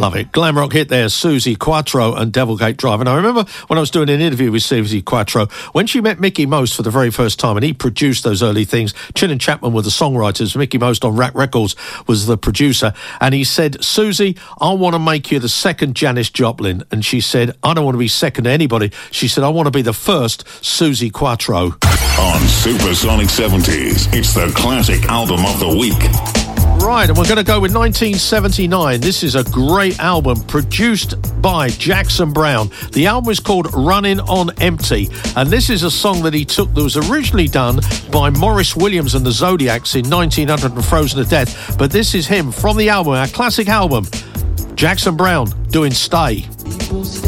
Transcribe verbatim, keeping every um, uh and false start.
Love it. Glam rock hit there, Suzi Quatro and Devilgate Drive. And I remember when I was doing an interview with Suzi Quatro, when she met Mickey Most for the very first time, and he produced those early things. Chin and Chapman were the songwriters. Mickey Most on Rat Records was the producer. And he said, Suzi, I want to make you the second Janis Joplin. And she said, I don't want to be second to anybody. She said, I want to be the first Suzi Quatro. On Supersonic seventies, it's the classic album of the week. Right, and we're going to go with nineteen seventy-nine. This is a great album produced by Jackson Browne. The album is called Running on Empty, and this is a song that he took that was originally done by Maurice Williams and the Zodiacs in nineteen hundred and Frozen to Death. But this is him from the album, our classic album, Jackson Browne doing Stay. People stay